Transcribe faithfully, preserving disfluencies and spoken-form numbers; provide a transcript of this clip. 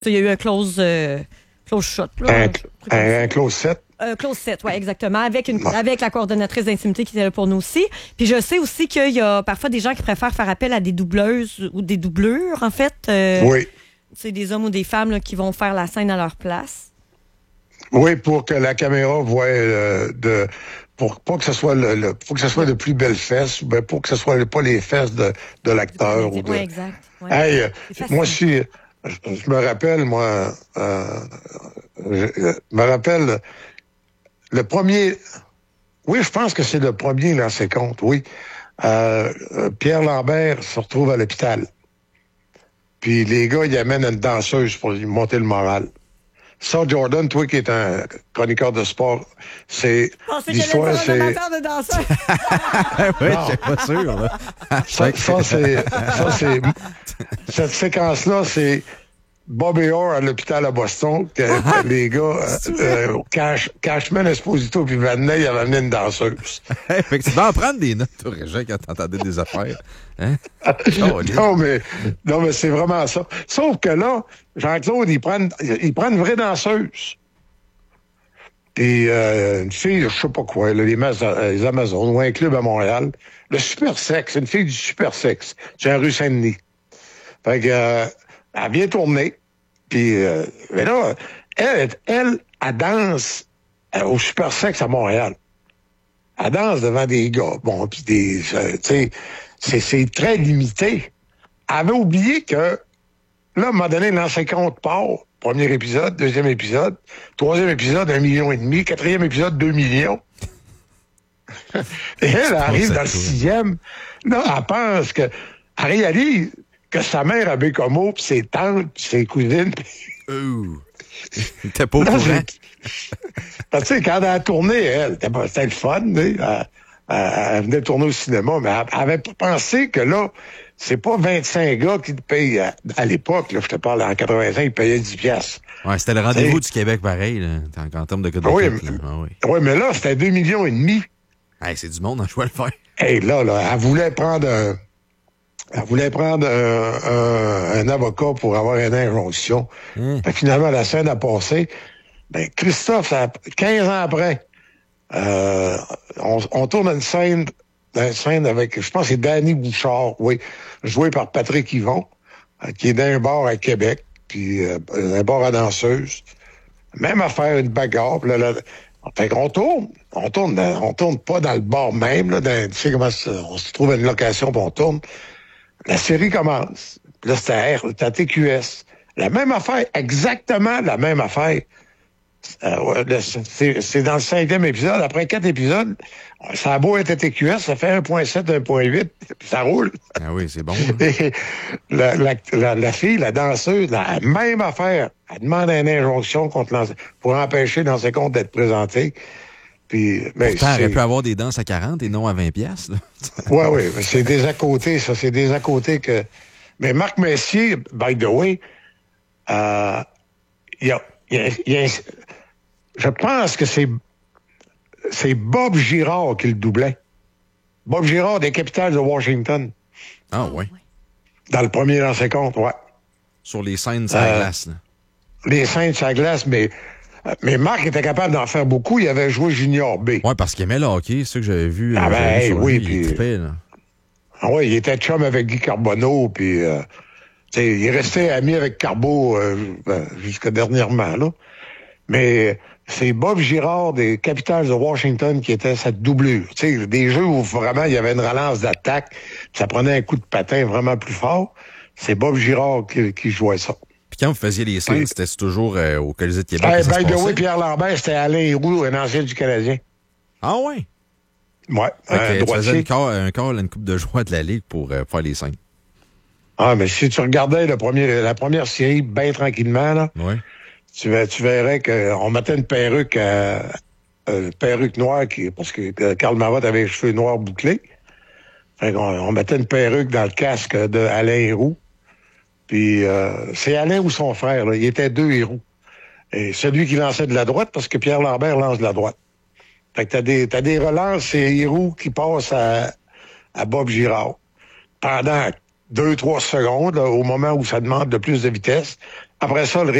Il y a eu un close, euh, close shot. Là, un, un, un close set. Un close set, oui, exactement, avec, une, avec la coordonnatrice d'intimité qui était là pour nous aussi. Puis je sais aussi qu'il y a parfois des gens qui préfèrent faire appel à des doubleuses ou des doublures, en fait. Euh, oui. C'est des hommes ou des femmes là, qui vont faire la scène à leur place. Oui, pour que la caméra voie euh, de... Pour pas que ce soit le, le pour que ce soit de plus belles fesses, ben pour que ce soit pas les fesses de, de l'acteur. Oui, ou de... exact. Ouais. Hey, moi, si... Je, je me rappelle, moi... Euh, je, je me rappelle... Le premier... Oui, je pense que c'est le premier lancé compte, oui. Euh, Pierre Lambert se retrouve à l'hôpital. Puis les gars, ils amènent une danseuse pour lui monter le moral. Ça, Jordan, toi qui es un chroniqueur de sport, c'est... L'histoire, c'est... de danseur. Oui, je suis pas sûr, là. ça, ça, c'est... Ça, c'est... Cette séquence-là, c'est... Bobby Orr à l'hôpital à Boston, que, que les gars, euh, Cash, Cashman, Esposito puis Vadnais, ils avaient amené une danseuse. Fait que tu vas en prendre des notes, toi, Régent, quand t'entendais des affaires. Hein? Oh, non, mais, non, mais c'est vraiment ça. Sauf que là, Jean-Claude, il prend, il prend une vraie danseuse. Puis euh, une fille, je sais pas quoi, là, les, les Amazones, ou un club à Montréal. Le Super Sexe, une fille du Super Sexe. C'est la rue Saint-Denis. Fait que... Euh, elle a bien tourné. Puis, euh, mais là, elle, elle, elle danse au Super Sexe à Montréal. Elle danse devant des gars. Bon, puis des... Euh, tu sais, c'est, c'est très limité. Elle avait oublié que, là, à un moment donné, l'ancien compte part. Premier épisode, deuxième épisode, troisième épisode, un million et demi, quatrième épisode, deux millions. Et elle, elle arrive dans le sixième. Là, elle pense que... Elle réalise... que sa mère a Bécomo, puis ses tantes, puis ses cousines. Ouh! T'es pas au courant. Tu sais, quand elle a tourné, elle, c'était le fun, elle, elle, elle venait tourner au cinéma, mais elle, elle avait pas pensé que là, c'est pas vingt-cinq gars qui te payent à, à l'époque, là, je te parle, en quatre-vingt-cinq, ils payaient dix piastres. Ouais, c'était le rendez-vous t'sais, du Québec, pareil, là, en, en termes de code de oui, tête, mais, ah, oui. oui, mais là, c'était deux millions et demi. Hey, c'est du monde, on choix le faire. Hey, là, là, elle voulait prendre un... Elle voulait prendre un, un, un avocat pour avoir une injonction. Mmh. Fait que finalement, la scène a passé. Ben, Christophe, ça, quinze ans après, euh, on, on tourne une scène, une scène avec, je pense que c'est Danny Bouchard, oui, joué par Patrick Yvon, euh, qui est dans un bar à Québec, puis euh, un bar à danseuse. Même affaire, une bagarre. Là, là, fait qu'on tourne. On tourne, dans, on tourne pas dans le bar même, là, dans, tu sais comment on se trouve à une location, puis on tourne. La série commence. Là, c'était R, c'était T Q S. La même affaire, exactement la même affaire. Euh, le, c'est, c'est dans le cinquième épisode. Après quatre épisodes, ça a beau être T Q S, ça fait un virgule sept, un virgule huit, puis ça roule. Ah oui, c'est bon. Et la, la, la, la fille, la danseuse, la même affaire. Elle demande une injonction contre l'ense- pour empêcher dans ses comptes d'être présenté. Puis, mais pourtant, elle aurait pu avoir des danses à quarante et non à vingt piastres. Oui, oui, mais c'est des à côté, ça. C'est des à côté que... Mais Marc Messier, by the way, euh, il y a, y a, y a... Je pense que c'est c'est Bob Girard qui le doublait. Bob Girard des Capitals de Washington. Ah oui. Dans le premier lancé compte, ouais. Sur les scènes sur la euh, glace. Là. Les scènes sur la glace, mais... Mais Marc était capable d'en faire beaucoup. Il avait joué Junior B. Oui, parce qu'il aimait le hockey. C'est ça que j'avais vu. Ah ben, j'avais hey, vu oui. Lui, Puis... il trippait, là. Ah oui, il était chum avec Guy Carbonneau, puis... Euh, il est resté ami avec Carbo euh, jusqu'à dernièrement, là. Mais c'est Bob Girard des Capitals de Washington qui était cette doublure. Tu sais, des jeux où vraiment il y avait une relance d'attaque, ça prenait un coup de patin vraiment plus fort. C'est Bob Girard qui, qui jouait ça. Puis quand vous faisiez les scènes, c'était toujours euh, au Colisée de Québec? Hey, by the way, Pierre Lambert, c'était Alain Héroux, un ancien du Canadien. Ah ouais? Ouais. Okay, tu faisais une call, un call, une coupe de joueurs de la Ligue pour euh, faire les scènes. Ah, mais si tu regardais le premier, la première série bien tranquillement, là, ouais. tu, tu verrais qu'on mettait une perruque, euh, une perruque noire, qui, parce que Karl Mavotte avait les cheveux noirs bouclés. Fait qu'on, on mettait une perruque dans le casque de Alain Héroux. Puis euh, c'est Alain ou son frère, là, il était deux Héroux. Et celui qui lançait de la droite, parce que Pierre Lambert lance de la droite. Fait que t'as des, t'as des relances, c'est Héroux qui passe à, à Bob Girard. Pendant deux, trois secondes, là, au moment où ça demande de plus de vitesse, Après ça, le